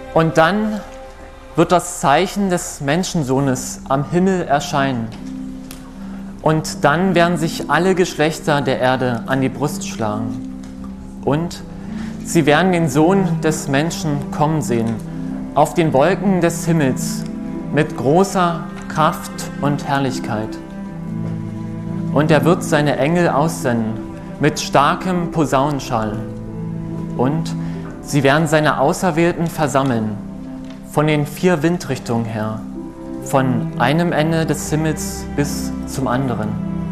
Und dann wird das Zeichen des Menschensohnes am Himmel erscheinen. Und dann werden sich alle Geschlechter der Erde an die Brust schlagen. Und sie werden den Sohn des Menschen kommen sehen, auf den Wolken des Himmels, mit großer Kraft und Herrlichkeit. Und er wird seine Engel aussenden, mit starkem Posaunenschall. Und sie werden seine Auserwählten versammeln, von den 4 Windrichtungen her, von einem Ende des Himmels bis zum anderen.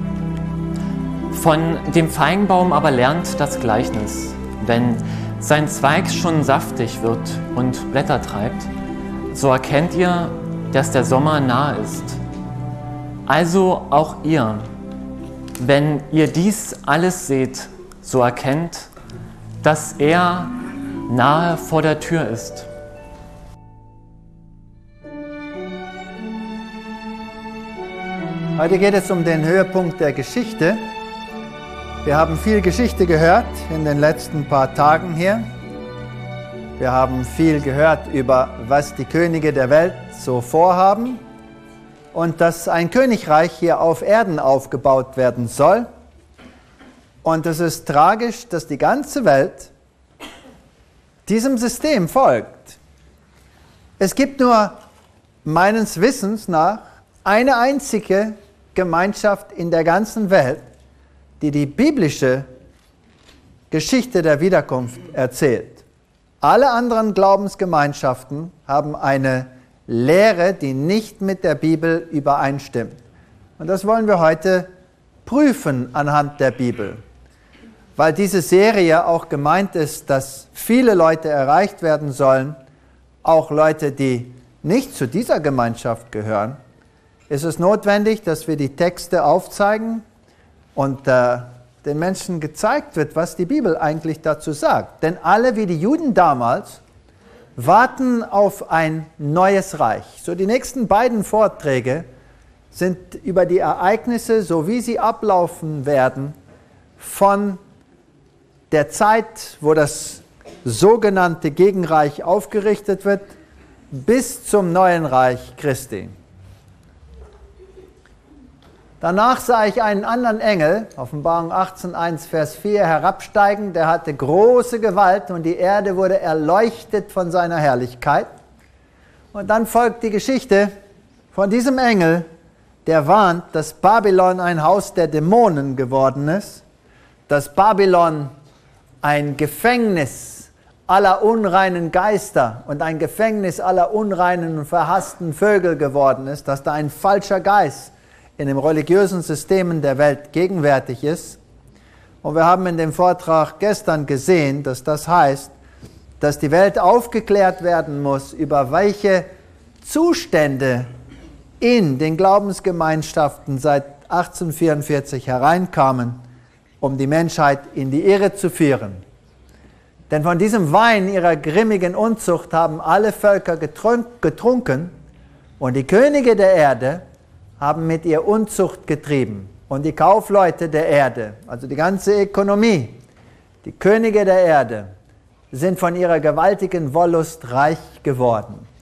Von dem Feigenbaum aber lernt das Gleichnis: Wenn sein Zweig schon saftig wird und Blätter treibt, so erkennt ihr, dass der Sommer nahe ist. Also auch ihr, wenn ihr dies alles seht, so erkennt, dass er nahe vor der Tür ist. Heute geht es um den Höhepunkt der Geschichte. Wir haben viel Geschichte gehört in den letzten paar Tagen hier. Wir haben viel gehört über, was die Könige der Welt so vorhaben und dass ein Königreich hier auf Erden aufgebaut werden soll. Und es ist tragisch, dass die ganze Welt diesem System folgt. Es gibt nur meines Wissens nach eine einzige Gemeinschaft in der ganzen Welt, die die biblische Geschichte der Wiederkunft erzählt. Alle anderen Glaubensgemeinschaften haben eine Lehre, die nicht mit der Bibel übereinstimmt. Und das wollen wir heute prüfen anhand der Bibel. Weil diese Serie auch gemeint ist, dass viele Leute erreicht werden sollen, auch Leute, die nicht zu dieser Gemeinschaft gehören, ist es notwendig, dass wir die Texte aufzeigen und den Menschen gezeigt wird, was die Bibel eigentlich dazu sagt. Denn alle, wie die Juden damals, warten auf ein neues Reich. So, die nächsten beiden Vorträge sind über die Ereignisse, so wie sie ablaufen werden, von der Zeit, wo das sogenannte Gegenreich aufgerichtet wird, bis zum neuen Reich Christi. Danach sah ich einen anderen Engel, Offenbarung 18,1, Vers 4, herabsteigen, der hatte große Gewalt und die Erde wurde erleuchtet von seiner Herrlichkeit. Und dann folgt die Geschichte von diesem Engel, der warnt, dass Babylon ein Haus der Dämonen geworden ist, dass Babylon ein Gefängnis aller unreinen Geister und ein Gefängnis aller unreinen und verhassten Vögel geworden ist, dass da ein falscher Geist in den religiösen Systemen der Welt gegenwärtig ist. Und wir haben in dem Vortrag gestern gesehen, dass das heißt, dass die Welt aufgeklärt werden muss, über welche Zustände in den Glaubensgemeinschaften seit 1844 hereinkamen, um die Menschheit in die Irre zu führen. Denn von diesem Wein ihrer grimmigen Unzucht haben alle Völker getrunken und die Könige der Erde haben mit ihr Unzucht getrieben. Und die Kaufleute der Erde, also die ganze Ökonomie, die Könige der Erde, sind von ihrer gewaltigen Wollust reich geworden.